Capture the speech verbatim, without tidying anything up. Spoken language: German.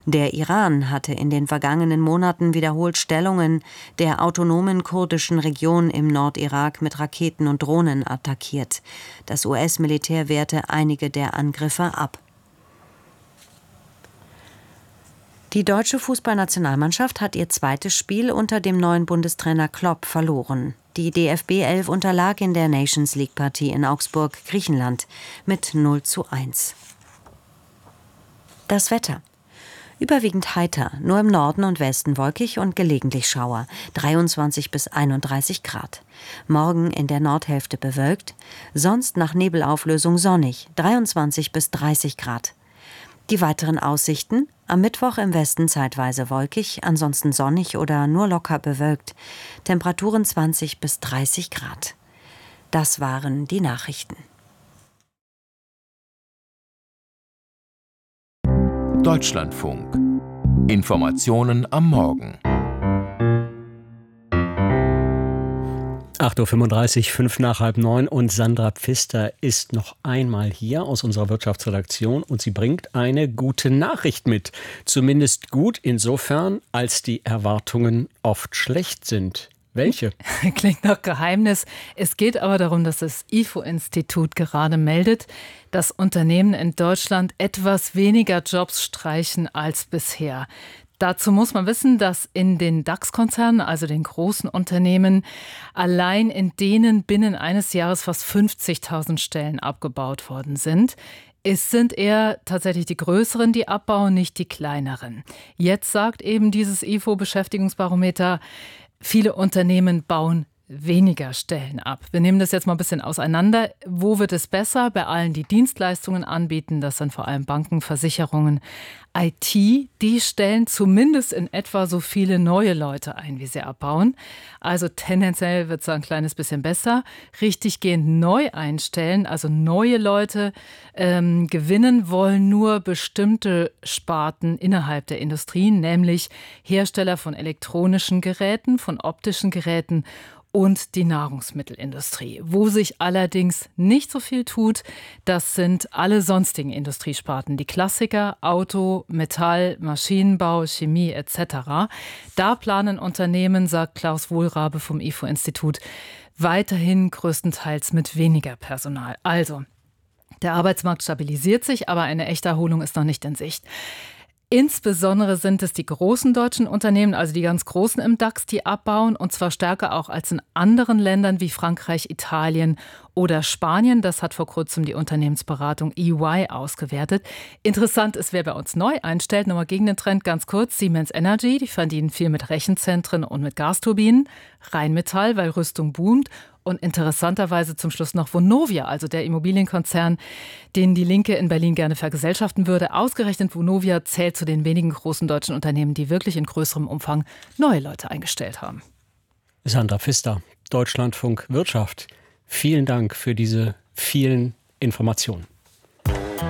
Der Iran hatte in den vergangenen Monaten wiederholt Stellungen der autonomen kurdischen Region im Nordirak mit Raketen und Drohnen attackiert. Das U S-Militär wehrte einige der Angriffe ab. Die deutsche Fußballnationalmannschaft hat ihr zweites Spiel unter dem neuen Bundestrainer Klopp verloren. Die D F B elf unterlag in der Nations League-Partie in Augsburg, Griechenland, mit null zu eins. Das Wetter. Überwiegend heiter, nur im Norden und Westen wolkig und gelegentlich Schauer, dreiundzwanzig bis einunddreißig Grad. Morgen in der Nordhälfte bewölkt, sonst nach Nebelauflösung sonnig, dreiundzwanzig bis dreißig Grad. Die weiteren Aussichten: am Mittwoch im Westen zeitweise wolkig, ansonsten sonnig oder nur locker bewölkt. Temperaturen zwanzig bis dreißig Grad. Das waren die Nachrichten. Deutschlandfunk. Informationen am Morgen. acht Uhr fünfunddreißig, fünf nach halb neun, und Sandra Pfister ist noch einmal hier aus unserer Wirtschaftsredaktion und sie bringt eine gute Nachricht mit. Zumindest gut insofern, als die Erwartungen oft schlecht sind. Welche? Klingt nach Geheimnis. Es geht aber darum, dass das I F O-Institut gerade meldet, dass Unternehmen in Deutschland etwas weniger Jobs streichen als bisher. Dazu muss man wissen, dass in den DAX-Konzernen, also den großen Unternehmen, allein in denen binnen eines Jahres fast fünfzigtausend Stellen abgebaut worden sind. Es sind eher tatsächlich die größeren, die abbauen, nicht die kleineren. Jetzt sagt eben dieses I F O-Beschäftigungsbarometer, viele Unternehmen bauen weniger Stellen ab. Wir nehmen das jetzt mal ein bisschen auseinander. Wo wird es besser? Bei allen, die Dienstleistungen anbieten, das sind vor allem Banken, Versicherungen, I T, die stellen zumindest in etwa so viele neue Leute ein, wie sie abbauen. Also tendenziell wird es ein kleines bisschen besser. Richtiggehend neu einstellen, also neue Leute ähm, gewinnen wollen nur bestimmte Sparten innerhalb der Industrie, nämlich Hersteller von elektronischen Geräten, von optischen Geräten und die Nahrungsmittelindustrie. Wo sich allerdings nicht so viel tut, das sind alle sonstigen Industriesparten. Die Klassiker, Auto, Metall, Maschinenbau, Chemie et cetera. Da planen Unternehmen, sagt Klaus Wohlrabe vom I F O-Institut, weiterhin größtenteils mit weniger Personal. Also, der Arbeitsmarkt stabilisiert sich, aber eine echte Erholung ist noch nicht in Sicht. Insbesondere sind es die großen deutschen Unternehmen, also die ganz großen im DAX, die abbauen, und zwar stärker auch als in anderen Ländern wie Frankreich, Italien oder Spanien. Das hat vor kurzem die Unternehmensberatung E Y ausgewertet. Interessant ist, wer bei uns neu einstellt. Nochmal gegen den Trend ganz kurz. Siemens Energy, die verdienen viel mit Rechenzentren und mit Gasturbinen. Rheinmetall, weil Rüstung boomt. Und interessanterweise zum Schluss noch Vonovia, also der Immobilienkonzern, den die Linke in Berlin gerne vergesellschaften würde. Ausgerechnet Vonovia zählt zu den wenigen großen deutschen Unternehmen, die wirklich in größerem Umfang neue Leute eingestellt haben. Sandra Pfister, Deutschlandfunk Wirtschaft. Vielen Dank für diese vielen Informationen.